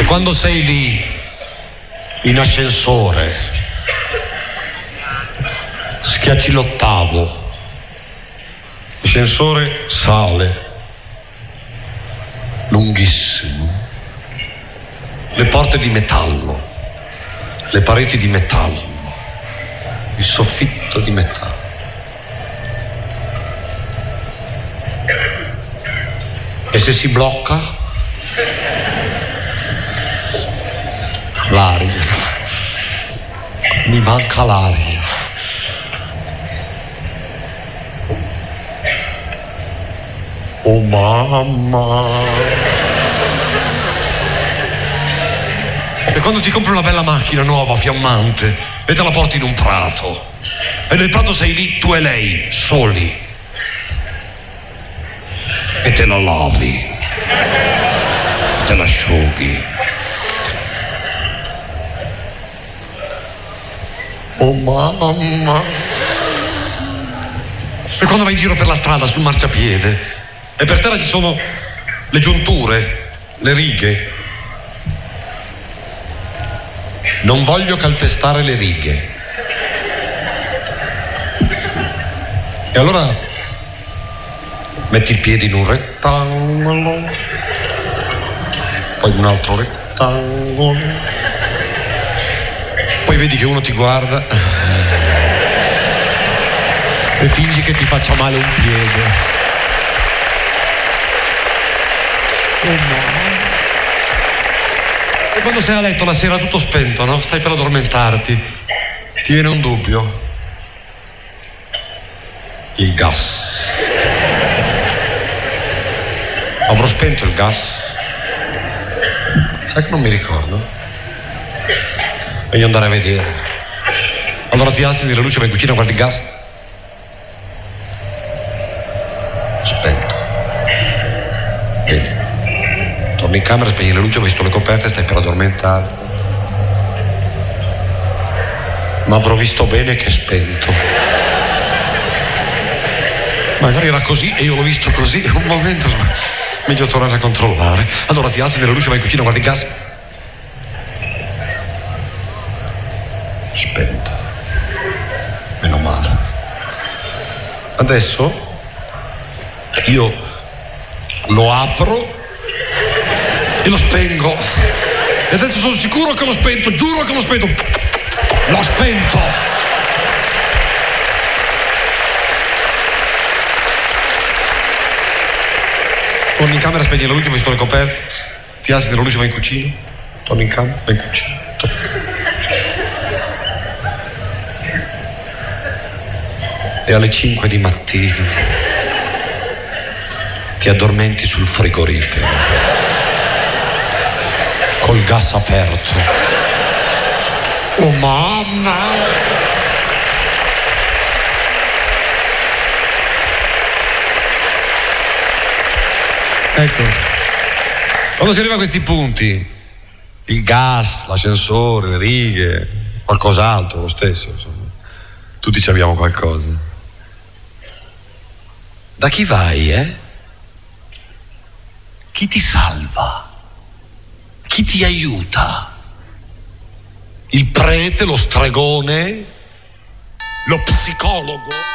E quando sei lì in ascensore, schiacci l'ottavo, l'ascensore sale lunghissimo, le porte di metallo, le pareti di metallo, il soffitto di metallo. E se si blocca? L'aria. Mi manca l'aria. Oh mamma. E quando ti compri una bella macchina nuova, fiammante, e te la porti in un prato, e nel prato sei lì tu e lei, soli, e te la lavi, te la asciughi. Oh mamma. E quando vai in giro per la strada sul marciapiede e per terra ci sono le giunture, le righe. Non voglio calpestare le righe. E allora metti il piede in un rettangolo, poi un altro rettangolo, poi vedi che uno ti guarda e fingi che ti faccia male un piede. Oh no. E quando sei a letto la sera tutto spento, no? Stai per addormentarti, ti viene un dubbio. Il gas. Avrò spento il gas? Sai che non mi ricordo? Voglio andare a vedere. Allora ti alzi nella luce, vai in cucina, guardi il gas. Spento. Vedi. Torni in camera, spegni la luce, vesto le coperte, stai per addormentare. Ma avrò visto bene che è spento. Magari era così e io l'ho visto così. Un momento, meglio tornare a controllare. Allora ti alzi nella luce, vai in cucina, guardi il gas. Spento. Meno male. Adesso io lo apro e lo spengo. E adesso sono sicuro che l'ho spento, giuro che l'ho spento. L'ho spento. Torni in camera, spegni la luce, vai sulle coperte, ti alzi nella luce, vai in cucina, torni in camera, vai in cucina. E alle 5 di mattina ti addormenti sul frigorifero col gas aperto. Oh mamma! Ecco, quando si arriva a questi punti, il gas, l'ascensore, le righe, qualcos'altro, lo stesso, insomma, tutti ci abbiamo qualcosa. Da chi vai, eh? Chi ti salva? Chi ti aiuta? Il prete, lo stregone, lo psicologo?